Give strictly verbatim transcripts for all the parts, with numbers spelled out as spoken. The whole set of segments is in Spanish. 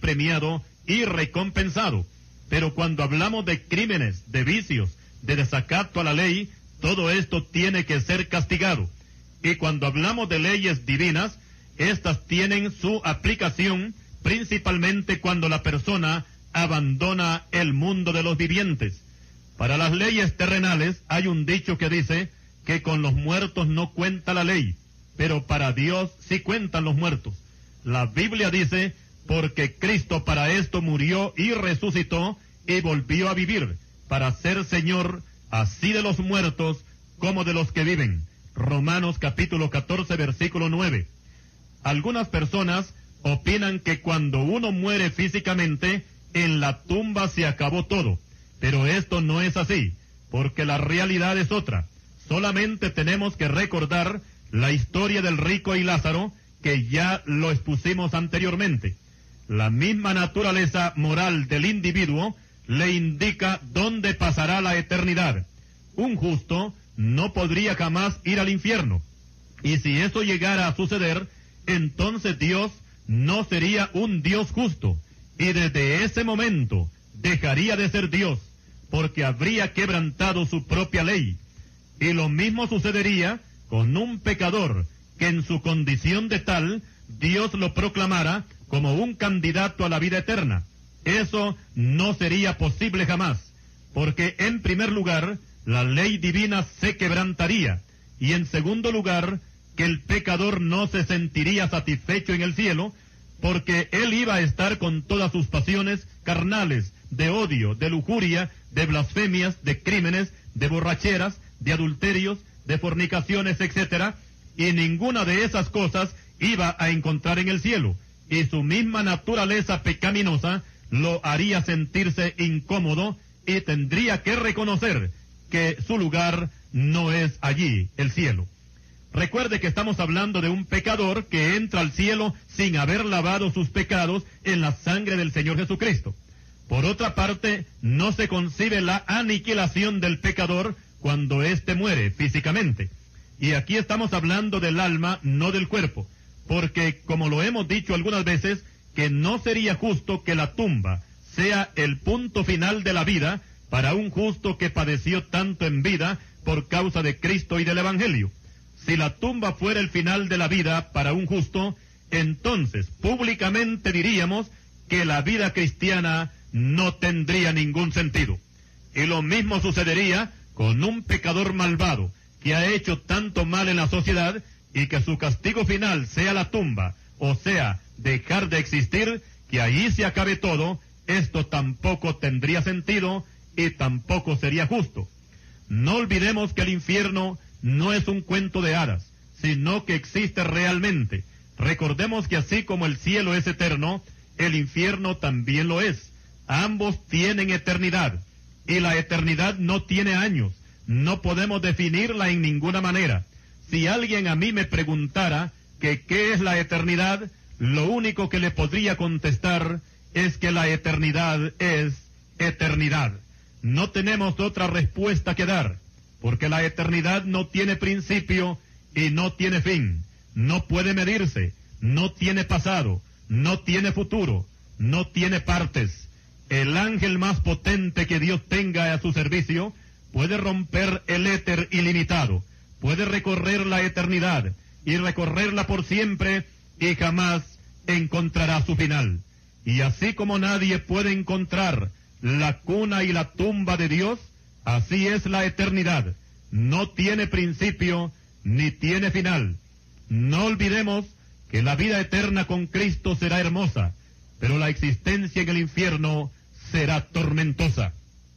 premiado y recompensado. Pero cuando hablamos de crímenes, de vicios, de desacato a la ley, todo esto tiene que ser castigado. Y cuando hablamos de leyes divinas, estas tienen su aplicación principalmente cuando la persona abandona el mundo de los vivientes. Para las leyes terrenales hay un dicho que dice que con los muertos no cuenta la ley, pero para Dios sí cuentan los muertos. La Biblia dice, porque Cristo para esto murió y resucitó y volvió a vivir, para ser Señor así de los muertos como de los que viven. Romanos capítulo catorce, versículo nueve. Algunas personas opinan que cuando uno muere físicamente, en la tumba se acabó todo. Pero esto no es así, porque la realidad es otra. Solamente tenemos que recordar la historia del rico y Lázaro, que ya lo expusimos anteriormente. La misma naturaleza moral del individuo le indica dónde pasará la eternidad. Un justo no podría jamás ir al infierno. Y si eso llegara a suceder, entonces Dios no sería un Dios justo. Y desde ese momento dejaría de ser Dios, porque habría quebrantado su propia ley. Y lo mismo sucedería con un pecador que en su condición de tal, Dios lo proclamara como un candidato a la vida eterna. Eso no sería posible jamás, porque en primer lugar, la ley divina se quebrantaría, y en segundo lugar, que el pecador no se sentiría satisfecho en el cielo, porque él iba a estar con todas sus pasiones carnales, de odio, de lujuria, de blasfemias, de crímenes, de borracheras, de adulterios, de fornicaciones, etcétera, y ninguna de esas cosas iba a encontrar en el cielo, y su misma naturaleza pecaminosa lo haría sentirse incómodo y tendría que reconocer que su lugar no es allí, el cielo. Recuerde que estamos hablando de un pecador que entra al cielo sin haber lavado sus pecados en la sangre del Señor Jesucristo. Por otra parte, no se concibe la aniquilación del pecador cuando éste muere físicamente. Y aquí estamos hablando del alma, no del cuerpo, porque, como lo hemos dicho algunas veces, que no sería justo que la tumba sea el punto final de la vida para un justo que padeció tanto en vida por causa de Cristo y del Evangelio. Si la tumba fuera el final de la vida para un justo, entonces públicamente diríamos que la vida cristiana no tendría ningún sentido. Y lo mismo sucedería con un pecador malvado que ha hecho tanto mal en la sociedad y que su castigo final sea la tumba, o sea, dejar de existir, que ahí se acabe todo. Esto tampoco tendría sentido y tampoco sería justo. No olvidemos que el infierno no es un cuento de hadas, sino que existe realmente. Recordemos que así como el cielo es eterno, el infierno también lo es. Ambos tienen eternidad, y la eternidad no tiene años. No podemos definirla en ninguna manera. Si alguien a mí me preguntara que qué es la eternidad, lo único que le podría contestar es que la eternidad es eternidad. No tenemos otra respuesta que dar, porque la eternidad no tiene principio y no tiene fin. No puede medirse, no tiene pasado, no tiene futuro, no tiene partes. El ángel más potente que Dios tenga a su servicio puede romper el éter ilimitado, puede recorrer la eternidad y recorrerla por siempre y jamás encontrará su final. Y así como nadie puede encontrar la cuna y la tumba de Dios, así es la eternidad. No tiene principio ni tiene final. No olvidemos que la vida eterna con Cristo será hermosa, pero la existencia en el infierno será tormentosa.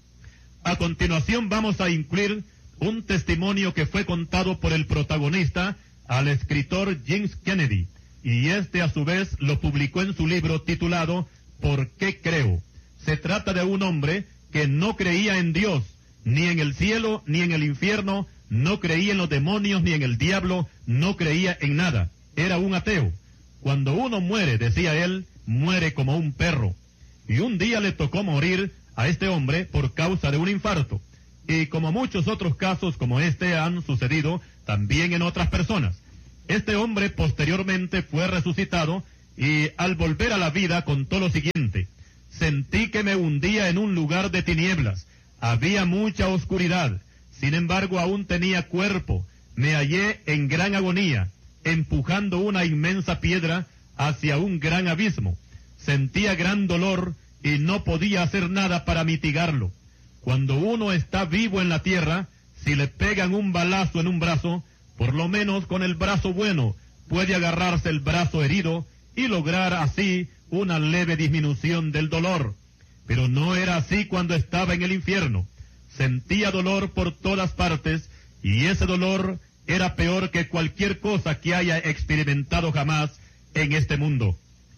A continuación vamos a incluir un testimonio que fue contado por el protagonista al escritor James Kennedy, y este a su vez lo publicó en su libro titulado ¿Por qué creo? Se trata de un hombre que no creía en Dios, ni en el cielo, ni en el infierno, no creía en los demonios, ni en el diablo, no creía en nada. Era un ateo. Cuando uno muere, decía él, muere como un perro. Y un día le tocó morir a este hombre por causa de un infarto. Y como muchos otros casos como este han sucedido también en otras personas. Este hombre posteriormente fue resucitado y al volver a la vida contó lo siguiente: sentí que me hundía en un lugar de tinieblas, había mucha oscuridad, sin embargo aún tenía cuerpo, me hallé en gran agonía, empujando una inmensa piedra hacia un gran abismo, sentía gran dolor y no podía hacer nada para mitigarlo. Cuando uno está vivo en la tierra, si le pegan un balazo en un brazo, por lo menos con el brazo bueno puede agarrarse el brazo herido y lograr así una leve disminución del dolor. Pero no era así cuando estaba en el infierno. Sentía dolor por todas partes y ese dolor era peor que cualquier cosa que haya experimentado jamás en este mundo.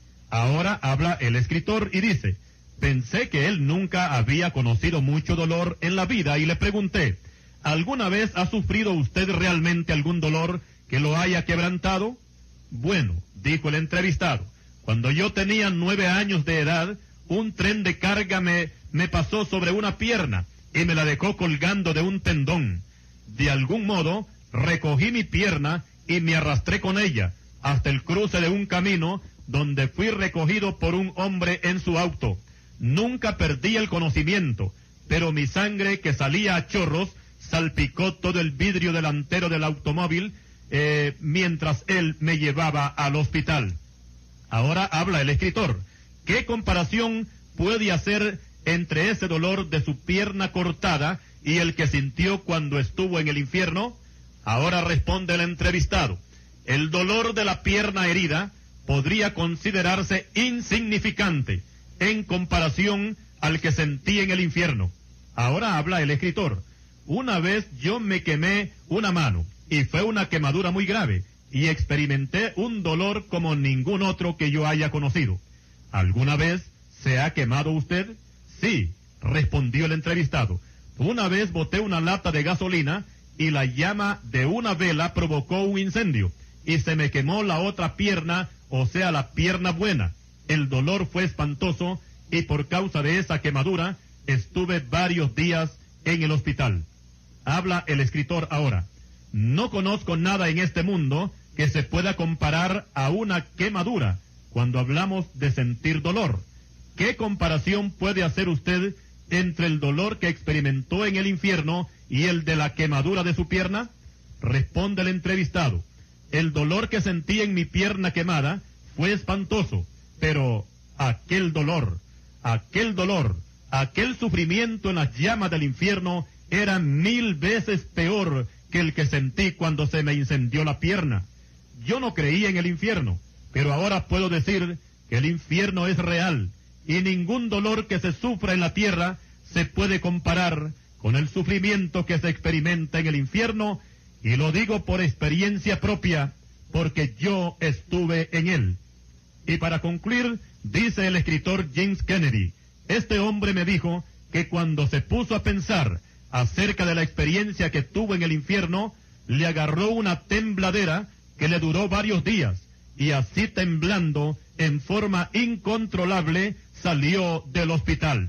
Ahora habla el escritor y dice: pensé que él nunca había conocido mucho dolor en la vida y le pregunté: ¿alguna vez ha sufrido usted realmente algún dolor que lo haya quebrantado? Bueno, dijo el entrevistado, cuando yo tenía nueve años de edad, un tren de carga me, me pasó sobre una pierna y me la dejó colgando de un tendón. De algún modo, recogí mi pierna y me arrastré con ella hasta el cruce de un camino donde fui recogido por un hombre en su auto. Nunca perdí el conocimiento, pero mi sangre, que salía a chorros, salpicó todo el vidrio delantero del automóvil eh, mientras él me llevaba al hospital. Ahora habla el escritor. ¿Qué comparación puede hacer entre ese dolor de su pierna cortada y el que sintió cuando estuvo en el infierno? Ahora responde el entrevistado. El dolor de la pierna herida podría considerarse insignificante en comparación al que sentí en el infierno. Ahora habla el escritor. Una vez yo me quemé una mano y fue una quemadura muy grave y experimenté un dolor como ningún otro que yo haya conocido. ¿Alguna vez se ha quemado usted? Sí, respondió el entrevistado. Una vez boté una lata de gasolina y la llama de una vela provocó un incendio y se me quemó la otra pierna, o sea, la pierna buena. El dolor fue espantoso y por causa de esa quemadura estuve varios días en el hospital. Habla el escritor ahora. No conozco nada en este mundo que se pueda comparar a una quemadura cuando hablamos de sentir dolor. ¿Qué comparación puede hacer usted entre el dolor que experimentó en el infierno y el de la quemadura de su pierna? Responde el entrevistado. El dolor que sentí en mi pierna quemada fue espantoso, pero aquel dolor, aquel dolor, aquel sufrimiento en las llamas del infierno era mil veces peor que el que sentí cuando se me incendió la pierna. Yo no creía en el infierno, pero ahora puedo decir que el infierno es real y ningún dolor que se sufra en la tierra se puede comparar con el sufrimiento que se experimenta en el infierno, y lo digo por experiencia propia, porque yo estuve en él. Y para concluir, dice el escritor James Kennedy, este hombre me dijo que cuando se puso a pensar acerca de la experiencia que tuvo en el infierno, le agarró una tembladera que le duró varios días, y así temblando en forma incontrolable salió del hospital.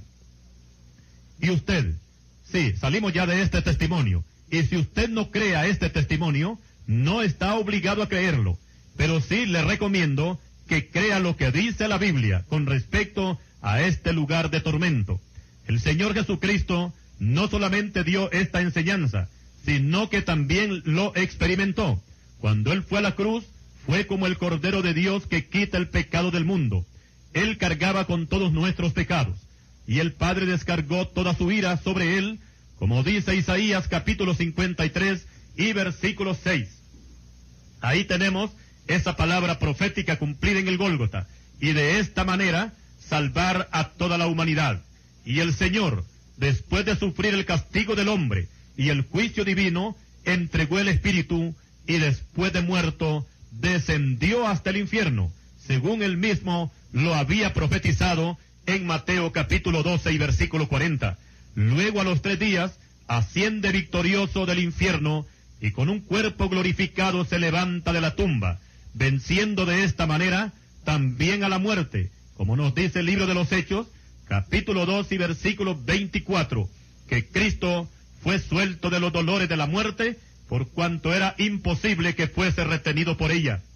¿Y usted? Sí, salimos ya de este testimonio, y si usted no cree a este testimonio, no está obligado a creerlo, pero sí le recomiendo que crea lo que dice la Biblia con respecto a este lugar de tormento. El Señor Jesucristo no solamente dio esta enseñanza, sino que también lo experimentó. Cuando Él fue a la cruz, fue como el Cordero de Dios que quita el pecado del mundo. Él cargaba con todos nuestros pecados, y el Padre descargó toda su ira sobre Él, como dice Isaías capítulo cincuenta y tres y versículo seis. Ahí tenemos esa palabra profética cumplida en el Gólgota, y de esta manera salvar a toda la humanidad. Y el Señor, después de sufrir el castigo del hombre y el juicio divino, entregó el Espíritu, y después de muerto, descendió hasta el infierno, según él mismo lo había profetizado en Mateo capítulo doce y versículo cuarenta. Luego a los tres días asciende victorioso del infierno, y con un cuerpo glorificado se levanta de la tumba, venciendo de esta manera también a la muerte, como nos dice el libro de los Hechos, capítulo dos y versículo veinticuatro, que Cristo fue suelto de los dolores de la muerte, por cuanto era imposible que fuese retenido por ella.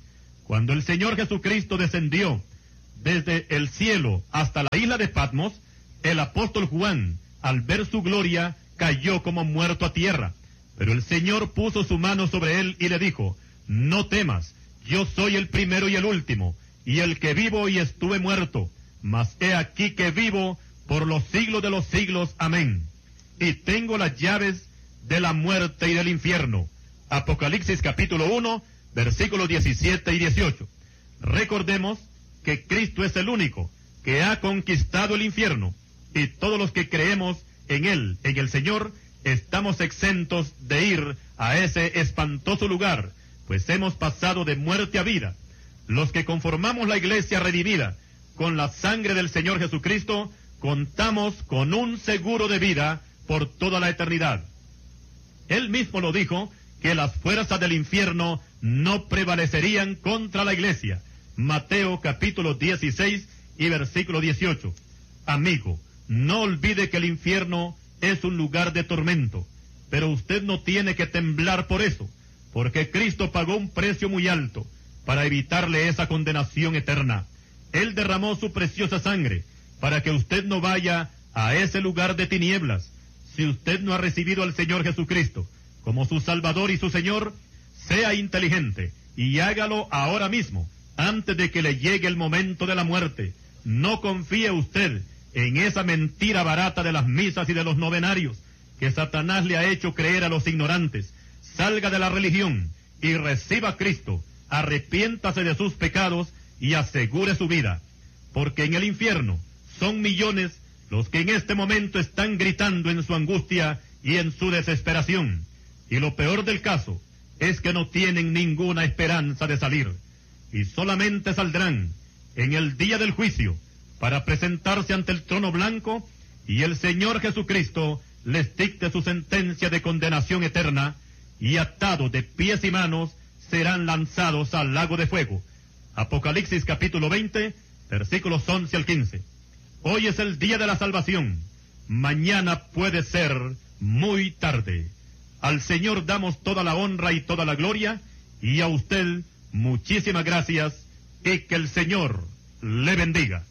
Cuando el Señor Jesucristo descendió desde el cielo hasta la isla de Patmos, el apóstol Juan, al ver su gloria, cayó como muerto a tierra. Pero el Señor puso su mano sobre él y le dijo: no temas, yo soy el primero y el último, y el que vivo y estuve muerto, mas he aquí que vivo por los siglos de los siglos. Amén. Y tengo las llaves de la muerte y del infierno. Apocalipsis capítulo uno, versículos diecisiete y dieciocho. Recordemos que Cristo es el único que ha conquistado el infierno, y todos los que creemos en Él, en el Señor, estamos exentos de ir a ese espantoso lugar, pues hemos pasado de muerte a vida. Los que conformamos la iglesia redimida con la sangre del Señor Jesucristo, contamos con un seguro de vida por toda la eternidad. Él mismo lo dijo, que las fuerzas del infierno no prevalecerían contra la iglesia. Mateo capítulo dieciséis y versículo dieciocho. Amigo, no olvide que el infierno es un lugar de tormento, pero usted no tiene que temblar por eso, porque Cristo pagó un precio muy alto para evitarle esa condenación eterna. Él derramó su preciosa sangre para que usted no vaya a ese lugar de tinieblas. Si usted no ha recibido al Señor Jesucristo como su Salvador y su Señor, sea inteligente y hágalo ahora mismo, antes de que le llegue el momento de la muerte. No confíe usted en esa mentira barata de las misas y de los novenarios que Satanás le ha hecho creer a los ignorantes. Salga de la religión y reciba a Cristo, arrepiéntase de sus pecados y asegure su vida, porque en el infierno son millones los que en este momento están gritando en su angustia y en su desesperación, y lo peor del caso es que no tienen ninguna esperanza de salir, y solamente saldrán en el día del juicio para presentarse ante el trono blanco y el Señor Jesucristo les dicte su sentencia de condenación eterna, y atados de pies y manos serán lanzados al lago de fuego. Apocalipsis capítulo veinte, versículos once al quince. Hoy es el día de la salvación, mañana puede ser muy tarde. Al Señor damos toda la honra y toda la gloria, y a usted muchísimas gracias, y que el Señor le bendiga.